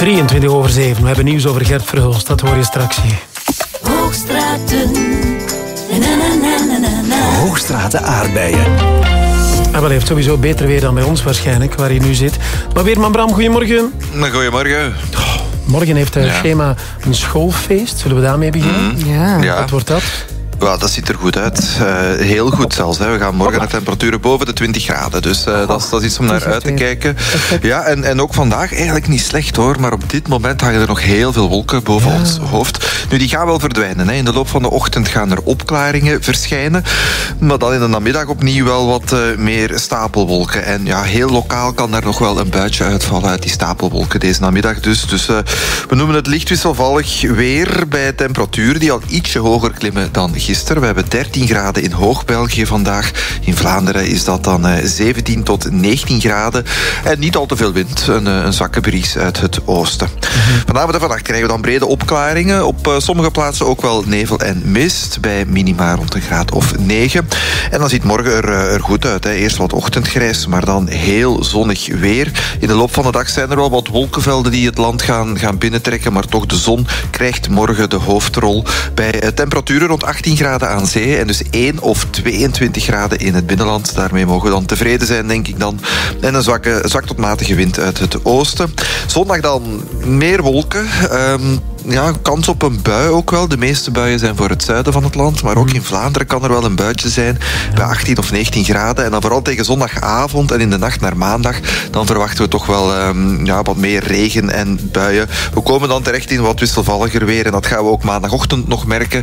7:23. We hebben nieuws over Gert Verhulst. Dat hoor je straks hier. Hoogstraten. Hoogstraten aardbeien. Hij heeft sowieso beter weer dan bij ons waarschijnlijk, waar hij nu zit. Maar Weerman Bram, goedemorgen. Goedemorgen. Morgen heeft het schema een schoolfeest. Zullen we daarmee beginnen? Ja. Wat wordt dat? Ja, dat ziet er goed uit. Heel goed zelfs. Hè. We gaan morgen naar temperaturen boven de 20 graden. Dus dat is iets om naar uit te kijken. Ja, en ook vandaag eigenlijk niet slecht hoor. Maar op dit moment hangen er nog heel veel wolken boven ons hoofd. Nu, die gaan wel verdwijnen. Hè. In de loop van de ochtend gaan er opklaringen verschijnen. Maar dan in de namiddag opnieuw wel wat meer stapelwolken. En ja, heel lokaal kan daar nog wel een buitje uitvallen uit die stapelwolken deze namiddag. Dus we noemen het licht wisselvallig weer bij temperaturen die al ietsje hoger klimmen dan gisteren. We hebben 13 graden in Hoog-België vandaag. In Vlaanderen is dat dan 17 tot 19 graden. En niet al te veel wind. Een zwakke bries uit het oosten. Vanavond en vannacht krijgen we dan brede opklaringen. Op sommige plaatsen ook wel nevel en mist. Bij minima rond een graad of 9. En dan ziet morgen er goed uit. Hè. Eerst wat ochtendgrijs, maar dan heel zonnig weer. In de loop van de dag zijn er wel wat wolkenvelden die het land gaan binnentrekken. Maar toch, de zon krijgt morgen de hoofdrol. Bij temperaturen rond 18 graden aan zee en dus 1 of 22 graden in het binnenland. Daarmee mogen we dan tevreden zijn, denk ik dan. En een zwak tot matige wind uit het oosten. Zondag dan meer wolken. Kans op een bui ook wel. De meeste buien zijn voor het zuiden van het land. Maar ook in Vlaanderen kan er wel een buitje zijn. Bij 18 of 19 graden. En dan vooral tegen zondagavond en in de nacht naar maandag. Dan verwachten we toch wel wat meer regen en buien. We komen dan terecht in wat wisselvalliger weer. En dat gaan we ook maandagochtend nog merken.